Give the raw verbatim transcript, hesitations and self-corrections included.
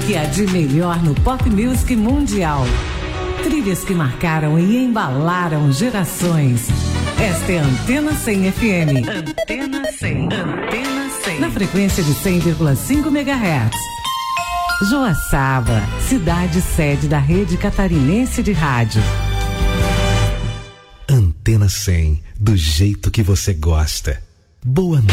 que há de melhor no pop music mundial. Trilhas que marcaram e embalaram gerações. Esta é a Antena cem F M. Antena cem. Antena cem. Na frequência de cem vírgula cinco megahertz. Joaçaba, cidade sede da rede catarinense de rádio. Antena cem, do jeito que você gosta. Boa noite.